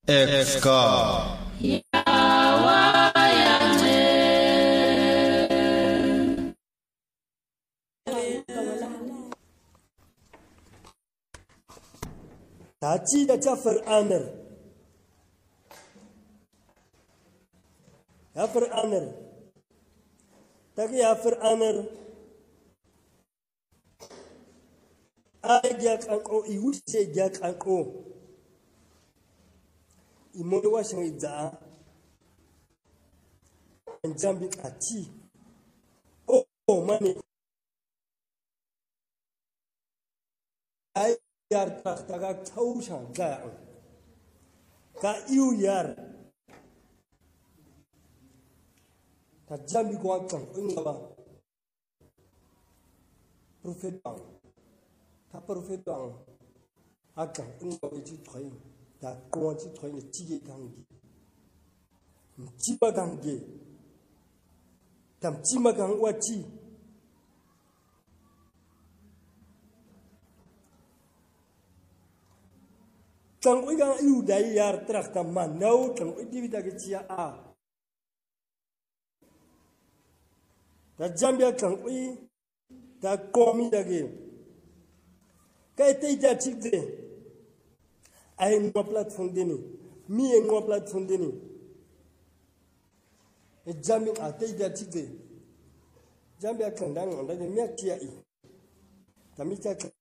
Exka Tachi da Jafar Amir. Jafar Amir. Taki Jafar Amir. Ay jak anko iwuse jak anko. Imodo washan idza. Njambi ati. Oh mani. Ay yar taga taushan ga. Ka iu yar. Ta jambi ko kan ingaba. Prophet bang. Ta prophet bang. Akan ingaba ji thoyin. Ta ko ji thoyin ji gangi. Ji ba gangi. Tam ji ma gang wati. Kang uigang iu dai yar trak tam manau kang uidi da gicia a. Da jambia kang ui da komi da ge. Kai te ja chikde. Ai no platform deni. Mi e no platform deni. E jambi a te ja chikde. Jambia kang dang on da mi tia i. Da mi ta